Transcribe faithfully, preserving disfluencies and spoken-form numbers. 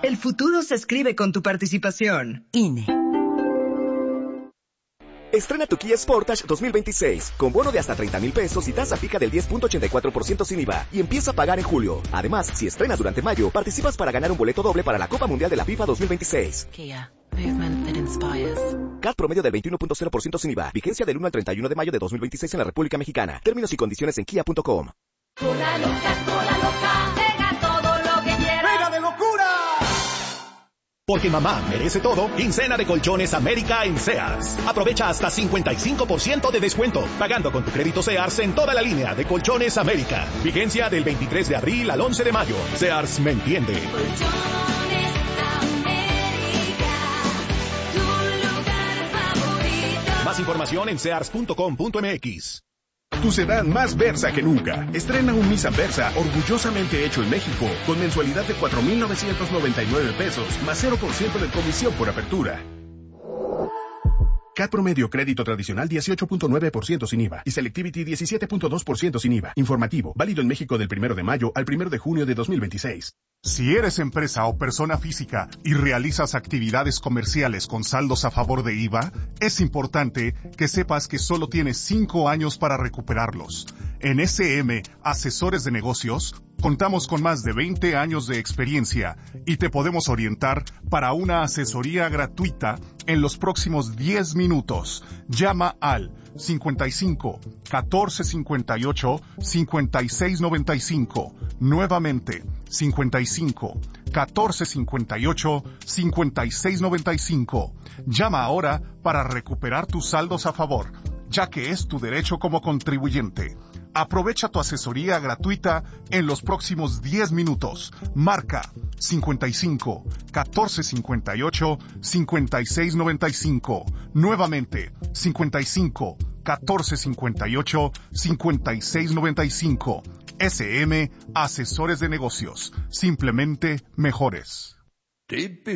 El futuro se escribe con tu participación. I N E. Estrena tu Kia Sportage dos mil veintiséis, con bono de hasta treinta mil pesos y tasa fija del diez punto ochenta y cuatro por ciento sin I V A, y empieza a pagar en julio. Además, si estrenas durante mayo, participas para ganar un boleto doble para la Copa Mundial de la FIFA dos mil veintiséis. Kia, movement that inspires. C A T promedio del veintiuno punto cero por ciento sin I V A, vigencia del uno al treinta y uno de mayo de dos mil veintiséis en la República Mexicana. Términos y condiciones en kia punto com. Cola loca, cola loca, pega todo lo que quieras. ¡Pega de locura! Porque mamá merece todo, quincena de Colchones América en Sears. Aprovecha hasta cincuenta y cinco por ciento de descuento, pagando con tu crédito Sears en toda la línea de Colchones América. Vigencia del veintitrés de abril al once de mayo. Sears me entiende. Colchones América, tu lugar favorito. Más información en sears punto com punto m x. Tu sedán más Versa que nunca. Estrena un Nissan Versa orgullosamente hecho en México, con mensualidad de cuatro mil novecientos noventa y nueve pesos, más cero por ciento de comisión por apertura. C A T promedio crédito tradicional dieciocho punto nueve por ciento sin I V A y Selectivity diecisiete punto dos por ciento sin I V A. Informativo, válido en México del primero de mayo al primero de junio de dos mil veintiséis. Si eres empresa o persona física y realizas actividades comerciales con saldos a favor de I V A, es importante que sepas que solo tienes cinco años para recuperarlos. En S M Asesores de Negocios, contamos con más de veinte años de experiencia y te podemos orientar para una asesoría gratuita en los próximos diez minutos. Llama al cincuenta y cinco, catorce cincuenta y ocho, cincuenta y seis noventa y cinco. Nuevamente, cincuenta y cinco, catorce cincuenta y ocho, cincuenta y seis noventa y cinco. Llama ahora para recuperar tus saldos a favor, ya que es tu derecho como contribuyente. Aprovecha tu asesoría gratuita en los próximos diez minutos. Marca cincuenta y cinco, catorce cincuenta y ocho, cincuenta y seis noventa y cinco. Nuevamente, cincuenta y cinco, catorce cincuenta y ocho, cincuenta y seis noventa y cinco. S M Asesores de Negocios. Simplemente mejores.